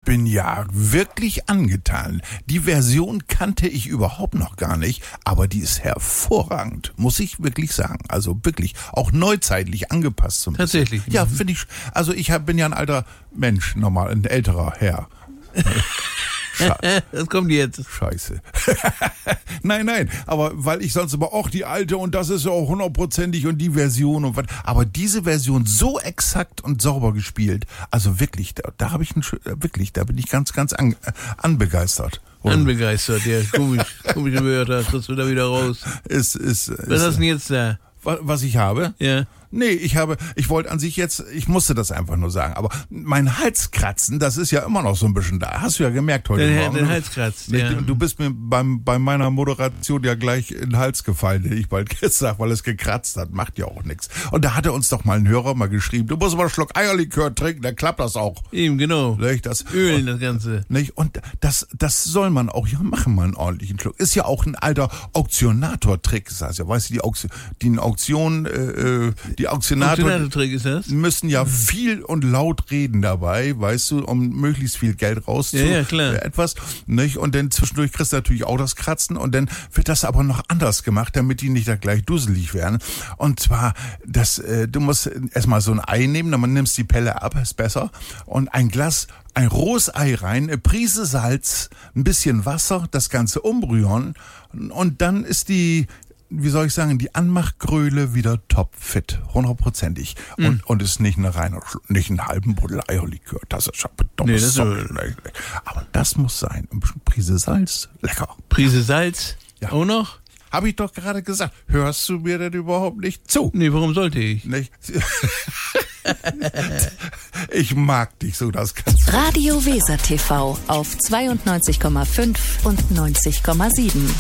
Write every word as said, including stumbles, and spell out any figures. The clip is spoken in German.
bin ja wirklich angetan. Die Version kannte ich überhaupt noch gar nicht, aber die ist hervorragend, muss ich wirklich sagen. Also wirklich, auch neuzeitlich angepasst zum Tatsächlich. Ja, finde ich. Also ich hab, bin ja ein alter Mensch, nochmal ein älterer Herr. Was kommt jetzt? Scheiße. nein, nein, aber weil ich sonst immer auch die alte und das ist ja auch hundertprozentig und die Version und was. Aber diese Version so exakt und sauber gespielt, also wirklich, da, da habe ich einen, wirklich, da bin ich ganz, ganz an, anbegeistert. Und Anbegeistert, ja, komisch, komische Wörter, kriegst du da wieder raus. Ist, ist, Was ist, hast du denn jetzt da? Was ich habe? Ja. Nee, ich habe, ich wollte an sich jetzt, ich musste das einfach nur sagen, aber mein Halskratzen, das ist ja immer noch so ein bisschen da. Hast du ja gemerkt heute Den, Morgen. den Hals kratzt, ja. Du bist mir beim, bei meiner Moderation ja gleich in den Hals gefallen, hätte ich bald gesagt, weil es gekratzt hat. Macht ja auch nichts. Und da hatte uns doch mal ein Hörer mal geschrieben, du musst mal einen Schluck Eierlikör trinken, dann klappt das auch. Eben, genau. Nicht? Das, Ölen, und, das Ganze. Nicht? Und das, das soll man auch ja machen, mal einen ordentlichen Schluck. Ist ja auch ein alter Auktionator-Trick. Das heißt ja, weißt du, die Auktion, die Auktion, äh, die Auktionator, Trick ist das? müssen ja viel und laut reden dabei, weißt du, um möglichst viel Geld rauszu ja, ja, klar. Äh, etwas, nicht? Und dann zwischendurch kriegst du natürlich auch das Kratzen und dann wird das aber noch anders gemacht, damit die nicht da gleich dusselig werden. Und zwar, das, äh, du musst erstmal so ein Ei nehmen, dann nimmst die Pelle ab, ist besser, und ein Glas, ein rohes Ei rein, eine Prise Salz, ein bisschen Wasser, das Ganze umrühren und dann ist die, wie soll ich sagen, die Anmachgröle wieder topfit, hundertprozentig. Mm. Und, und ist nicht eine reine, nicht einen halben Buddel Eierlikör. Das ist schon nee, das ist aber das muss sein. Ein bisschen Prise Salz, lecker. Prise Salz? Ja. Auch noch? Habe ich doch gerade gesagt. Hörst du mir denn überhaupt nicht zu? Nee, warum sollte ich? Nicht? Ich mag dich so, das kannst du. Radio Weser T V auf zweiundneunzig Komma fünf und neunzig Komma sieben.